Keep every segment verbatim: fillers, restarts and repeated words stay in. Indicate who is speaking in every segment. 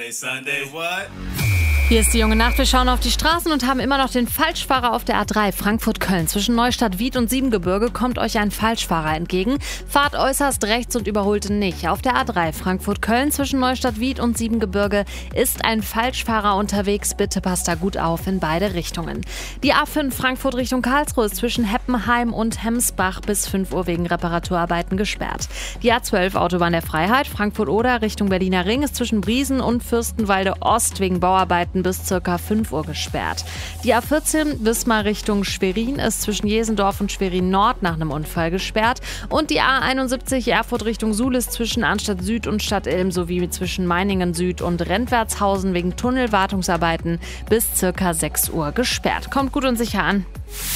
Speaker 1: Saturday, Sunday, what?
Speaker 2: Hier ist die junge Nacht. Wir schauen auf die Straßen und haben immer noch den Falschfahrer auf der A drei Frankfurt-Köln. Zwischen Neustadt-Wied und Siebengebirge kommt euch ein Falschfahrer entgegen. Fahrt äußerst rechts und überholt ihn nicht. Auf der A drei Frankfurt-Köln zwischen Neustadt-Wied und Siebengebirge ist ein Falschfahrer unterwegs. Bitte passt da gut auf in beide Richtungen. Die A fünf Frankfurt Richtung Karlsruhe ist zwischen Heppenheim und Hemsbach bis fünf Uhr wegen Reparaturarbeiten gesperrt. Die A zwölf Autobahn der Freiheit Frankfurt-Oder Richtung Berliner Ring ist zwischen Briesen und Fürstenwalde Ost wegen Bauarbeiten bis ca. fünf Uhr gesperrt. Die A vierzehn Wismar Richtung Schwerin ist zwischen Jesendorf und Schwerin Nord nach einem Unfall gesperrt. Und die A einundsiebzig Erfurt Richtung Suhl ist zwischen Arnstadt Süd und Stadt Ilm sowie zwischen Meiningen Süd und Rentwertshausen wegen Tunnelwartungsarbeiten bis ca. sechs Uhr gesperrt. Kommt gut und sicher an.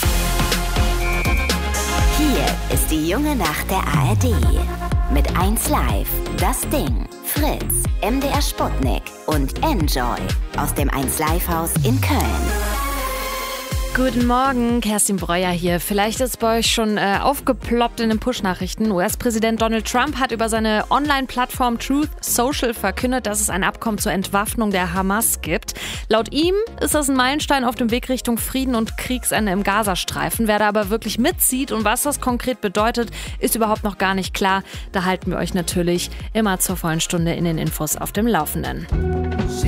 Speaker 3: Hier ist die junge Nacht der A R D. Mit eins Live, Das Ding, Fritz, M D R Sputnik und Enjoy aus dem eins Live Haus in Köln.
Speaker 2: Guten Morgen, Kerstin Breuer hier. Vielleicht ist bei euch schon äh, aufgeploppt in den Push-Nachrichten. U S-Präsident Donald Trump hat über seine Online-Plattform Truth Social verkündet, dass es ein Abkommen zur Entwaffnung der Hamas gibt. Laut ihm ist das ein Meilenstein auf dem Weg Richtung Frieden und Kriegsende im Gazastreifen. Wer da aber wirklich mitzieht und was das konkret bedeutet, ist überhaupt noch gar nicht klar. Da halten wir euch natürlich immer zur vollen Stunde in den Infos auf dem Laufenden.